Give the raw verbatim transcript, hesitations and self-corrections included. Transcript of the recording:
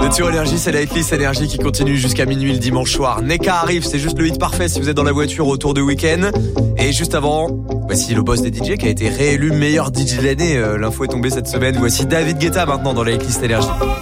êtes sur Énergie, c'est la hitlist Énergie qui continue jusqu'à minuit le dimanche soir. Neka arrive, c'est juste le hit parfait si vous êtes dans la voiture autour de week-end. Et juste avant, voici le boss des D J qui a été réélu meilleur D J de l'année. Euh, L'info est tombée cette semaine. Voici David Guetta maintenant dans la hitlist Énergie.